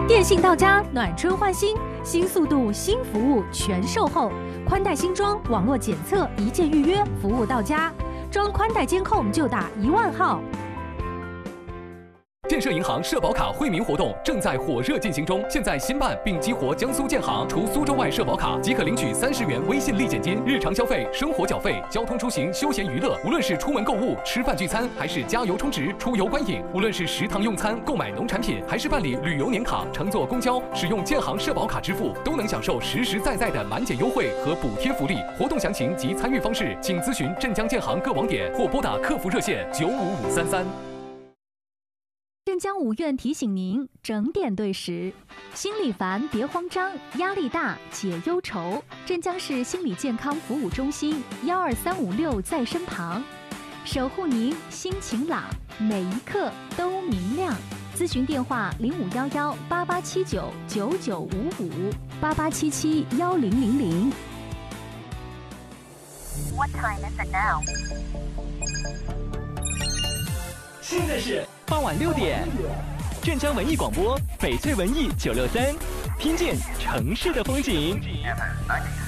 电信到家，暖春换新，新速度、新服务全售后，宽带新装，网络检测，一键预约，服务到家。装宽带监控就打10000号。 建设银行社保卡惠民活动正在火热进行中，现在新办并激活江苏建行，除苏州外社保卡即可领取30元微信立减金，日常消费、生活缴费、交通出行、休闲娱乐，无论是出门购物、吃饭聚餐，还是加油充值、出游观影，无论是食堂用餐、购买农产品，还是办理旅游年卡、乘坐公交，使用建行社保卡支付，都能享受实实在在的满减优惠和补贴福利。活动详情及参与方式，请咨询镇江建行各网点或拨打客服热线95533。 镇江五院提醒您整点对时，心里烦别慌张，压力大解忧愁。镇江市心理健康服务中心12356在身旁，守护您心情朗，每一刻都明亮。咨询电话05118879995588771000。 What time is it now? 现在是傍晚6点，镇江文艺广播，翡翠文艺963，听见城市的风景。